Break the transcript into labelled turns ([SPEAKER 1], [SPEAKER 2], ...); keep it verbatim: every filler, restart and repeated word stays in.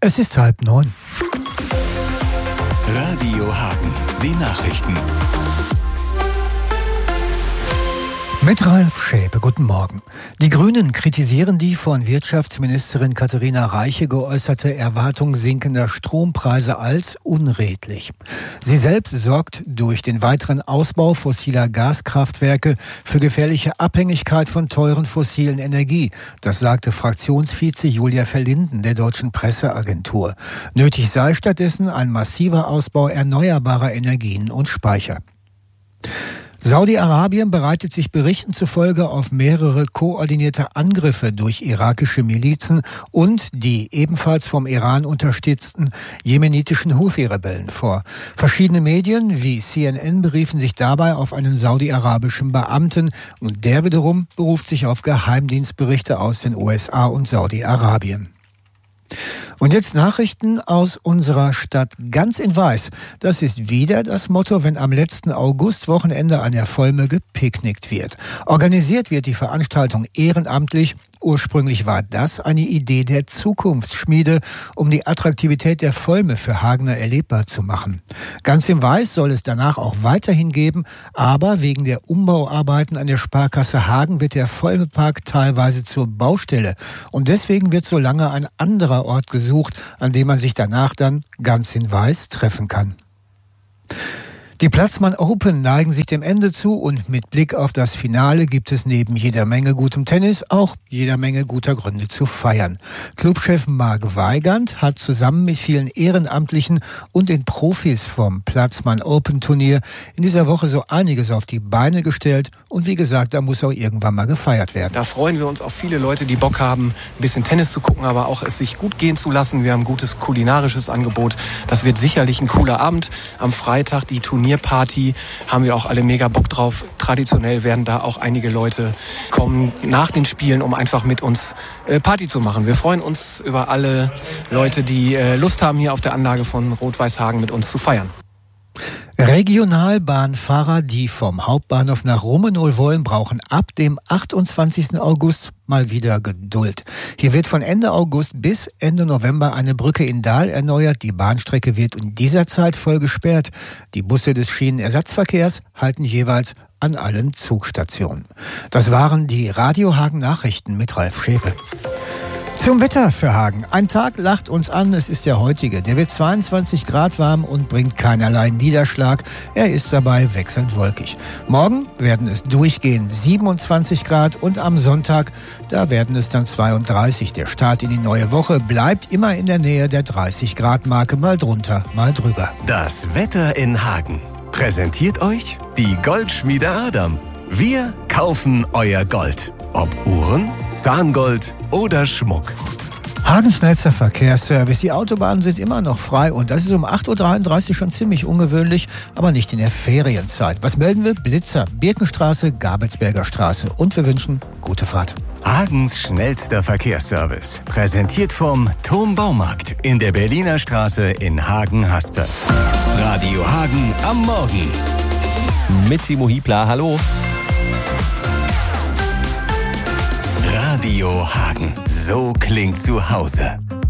[SPEAKER 1] Es ist halb neun.
[SPEAKER 2] Radio Hagen, die Nachrichten.
[SPEAKER 1] Mit Ralf Schäpe, guten Morgen. Die Grünen kritisieren die von Wirtschaftsministerin Katharina Reiche geäußerte Erwartung sinkender Strompreise als unredlich. Sie selbst sorgt durch den weiteren Ausbau fossiler Gaskraftwerke für gefährliche Abhängigkeit von teuren fossilen Energie. Das sagte Fraktionsvize Julia Verlinden der Deutschen Presseagentur. Nötig sei stattdessen ein massiver Ausbau erneuerbarer Energien und Speicher. Saudi-Arabien bereitet sich Berichten zufolge auf mehrere koordinierte Angriffe durch irakische Milizen und die ebenfalls vom Iran unterstützten jemenitischen Houthi-Rebellen vor. Verschiedene Medien wie C N N beriefen sich dabei auf einen saudi-arabischen Beamten und der wiederum beruft sich auf Geheimdienstberichte aus den U S A und Saudi-Arabien. Und jetzt Nachrichten aus unserer Stadt ganz in Weiß. Das ist wieder das Motto, wenn am letzten Augustwochenende an der Volme gepicknickt wird. Organisiert wird die Veranstaltung ehrenamtlich. Ursprünglich war das eine Idee der Zukunftsschmiede, um die Attraktivität der Volme für Hagener erlebbar zu machen. Ganz im Weiß soll es danach auch weiterhin geben, aber wegen der Umbauarbeiten an der Sparkasse Hagen wird der Volmepark teilweise zur Baustelle. Und deswegen wird so lange ein anderer Ort gesucht, an dem man sich danach dann ganz in Weiß treffen kann. Die Platzmann Open neigen sich dem Ende zu und mit Blick auf das Finale gibt es neben jeder Menge gutem Tennis auch jeder Menge guter Gründe zu feiern. Clubchef Marc Weigand hat zusammen mit vielen Ehrenamtlichen und den Profis vom Platzmann Open Turnier in dieser Woche so einiges auf die Beine gestellt und wie gesagt, da muss auch irgendwann mal gefeiert werden.
[SPEAKER 3] Da freuen wir uns auf viele Leute, die Bock haben, ein bisschen Tennis zu gucken, aber auch es sich gut gehen zu lassen. Wir haben ein gutes kulinarisches Angebot. Das wird sicherlich ein cooler Abend. Am Freitag die Turnier Party, haben wir auch alle mega Bock drauf. Traditionell werden da auch einige Leute kommen nach den Spielen, um einfach mit uns äh, Party zu machen. Wir freuen uns über alle Leute, die äh, Lust haben, hier auf der Anlage von Rot-Weiß Hagen mit uns zu feiern.
[SPEAKER 1] Regionalbahnfahrer, die vom Hauptbahnhof nach Rummenigge wollen, brauchen ab dem achtundzwanzigsten August mal wieder Geduld. Hier wird von Ende August bis Ende November eine Brücke in Dahl erneuert. Die Bahnstrecke wird in dieser Zeit voll gesperrt. Die Busse des Schienenersatzverkehrs halten jeweils an allen Zugstationen. Das waren die Radio Hagen Nachrichten mit Ralf Schäpe. Zum Wetter für Hagen. Ein Tag lacht uns an, es ist der heutige. Der wird zweiundzwanzig Grad warm und bringt keinerlei Niederschlag. Er ist dabei wechselnd wolkig. Morgen werden es durchgehend siebenundzwanzig Grad und am Sonntag, da werden es dann zweiunddreißig. Der Start in die neue Woche bleibt immer in der Nähe der dreißig Grad Marke, mal drunter, mal drüber.
[SPEAKER 2] Das Wetter in Hagen präsentiert euch die Goldschmiede Adam. Wir kaufen euer Gold. Ob Uhren, Zahngold oder Schmuck.
[SPEAKER 1] Hagens schnellster Verkehrsservice. Die Autobahnen sind immer noch frei und das ist um acht Uhr dreiunddreißig schon ziemlich ungewöhnlich, aber nicht in der Ferienzeit. Was melden wir? Blitzer, Birkenstraße, Gabelsberger Straße und wir wünschen gute Fahrt.
[SPEAKER 2] Hagens schnellster Verkehrsservice. Präsentiert vom Turm Baumarkt in der Berliner Straße in Hagen-Haspe. Radio Hagen am Morgen.
[SPEAKER 4] Mit Timo Hiebler, hallo.
[SPEAKER 2] Radio Hagen. So klingt zu Hause.